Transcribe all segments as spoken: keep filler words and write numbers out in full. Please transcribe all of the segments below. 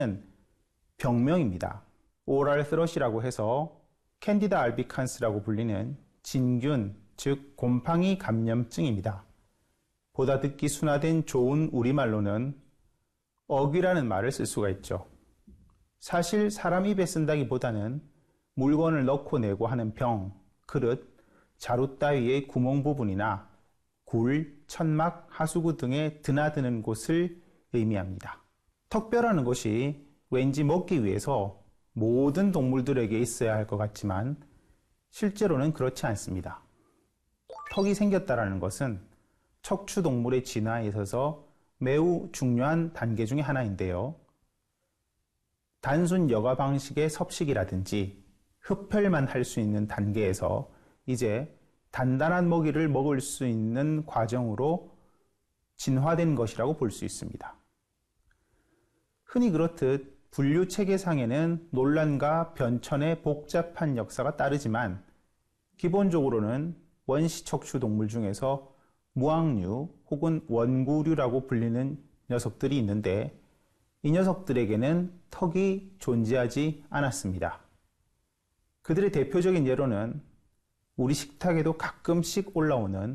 병명입니다. 오랄 스러시라고 해서 캔디다 알비칸스라고 불리는 진균, 즉 곰팡이 감염증입니다. 보다 듣기 순화된 좋은 우리말로는 어귀라는 말을 쓸 수가 있죠. 사실 사람 입에 쓴다기보다는 물건을 넣고 내고 하는 병, 그릇, 자루 따위의 구멍 부분이나 굴, 천막, 하수구 등에 드나드는 곳을 의미합니다. 턱뼈라는 것이 왠지 먹기 위해서 모든 동물들에게 있어야 할 것 같지만 실제로는 그렇지 않습니다. 턱이 생겼다는 것은 척추동물의 진화에 있어서 매우 중요한 단계 중의 하나인데요. 단순 여가 방식의 섭식이라든지 흡혈만 할 수 있는 단계에서 이제 단단한 먹이를 먹을 수 있는 과정으로 진화된 것이라고 볼 수 있습니다. 흔히 그렇듯 분류 체계상에는 논란과 변천의 복잡한 역사가 따르지만 기본적으로는 원시척추 동물 중에서 무항류 혹은 원구류라고 불리는 녀석들이 있는데 이 녀석들에게는 턱이 존재하지 않았습니다. 그들의 대표적인 예로는 우리 식탁에도 가끔씩 올라오는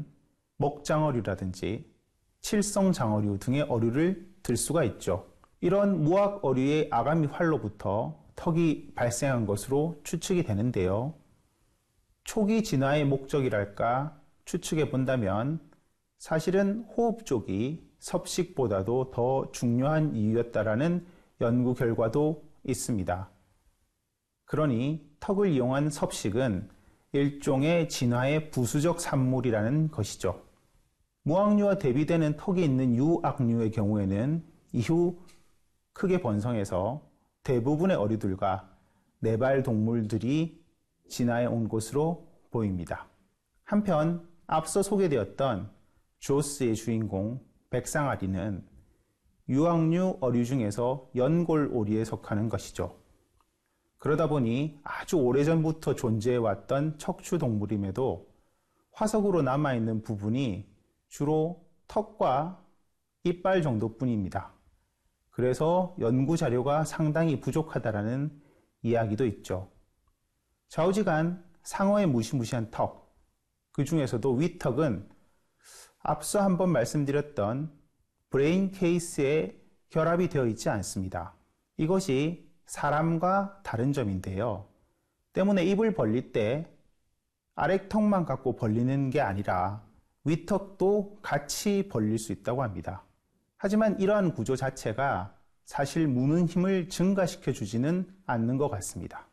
먹장어류라든지 칠성장어류 등의 어류를 들 수가 있죠. 이런 무학 어류의 아가미 활로부터 턱이 발생한 것으로 추측이 되는데요. 초기 진화의 목적이랄까 추측해 본다면 사실은 호흡 쪽이 섭식보다도 더 중요한 이유였다라는 연구 결과도 있습니다. 그러니 턱을 이용한 섭식은 일종의 진화의 부수적 산물이라는 것이죠. 무항류와 대비되는 턱이 있는 유악류의 경우에는 이후 크게 번성해서 대부분의 어류들과 네발 동물들이 진화해 온 것으로 보입니다. 한편 앞서 소개되었던 조스의 주인공 백상아리는 유악류 어류 중에서 연골오리에 속하는 것이죠. 그러다 보니 아주 오래전부터 존재해왔던 척추동물임에도 화석으로 남아있는 부분이 주로 턱과 이빨 정도뿐입니다. 그래서 연구 자료가 상당히 부족하다라는 이야기도 있죠. 좌우지간 상어의 무시무시한 턱, 그 중에서도 윗턱은 앞서 한번 말씀드렸던 브레인 케이스에 결합이 되어 있지 않습니다. 이것이 사람과 다른 점인데요. 때문에 입을 벌릴 때 아래턱만 갖고 벌리는 게 아니라 윗턱도 같이 벌릴 수 있다고 합니다. 하지만 이러한 구조 자체가 사실 무는 힘을 증가시켜 주지는 않는 것 같습니다.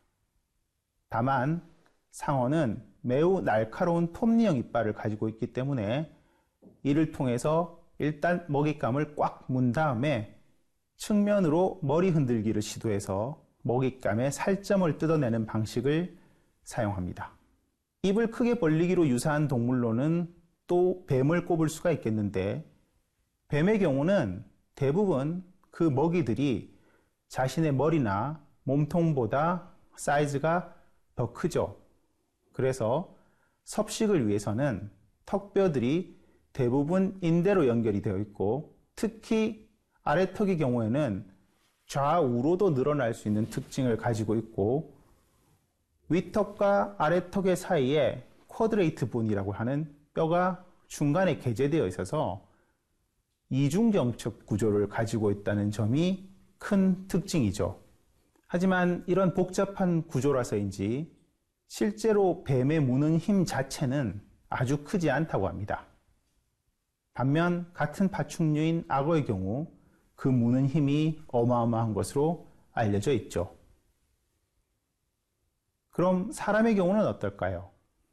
다만 상어는 매우 날카로운 톱니형 이빨을 가지고 있기 때문에 이를 통해서 일단 먹잇감을 꽉 문 다음에 측면으로 머리 흔들기를 시도해서 먹잇감의 살점을 뜯어내는 방식을 사용합니다. 입을 크게 벌리기로 유사한 동물로는 또 뱀을 꼽을 수가 있겠는데 뱀의 경우는 대부분 그 먹이들이 자신의 머리나 몸통보다 사이즈가 더 크죠. 그래서 섭식을 위해서는 턱뼈들이 대부분 인대로 연결이 되어 있고 특히 아래턱의 경우에는 좌우로도 늘어날 수 있는 특징을 가지고 있고 윗턱과 아래턱의 사이에 쿼드레이트 본이라고 하는 뼈가 중간에 개재되어 있어서 이중경첩 구조를 가지고 있다는 점이 큰 특징이죠. 하지만 이런 복잡한 구조라서인지 실제로 뱀의 무는 힘 자체는 아주 크지 않다고 합니다. 반면 같은 파충류인 악어의 경우 그 무는 힘이 어마어마한 것으로 알려져 있죠. 그럼 사람의 경우는 어떨까요?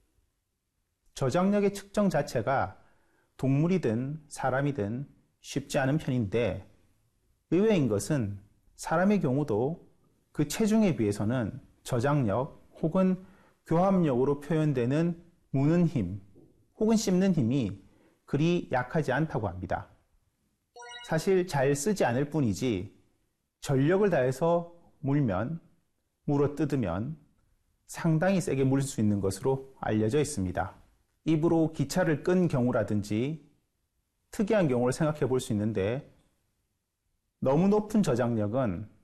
저장력의 측정 자체가 동물이든 사람이든 쉽지 않은 편인데 의외인 것은 사람의 경우도 그 체중에 비해서는 저장력 혹은 교합력으로 표현되는 무는 힘 혹은 씹는 힘이 그리 약하지 않다고 합니다. 사실 잘 쓰지 않을 뿐이지 전력을 다해서 물면, 물어 뜯으면 상당히 세게 물 수 있는 것으로 알려져 있습니다. 입으로 기차를 끈 경우라든지 특이한 경우를 생각해 볼 수 있는데 너무 높은 저장력은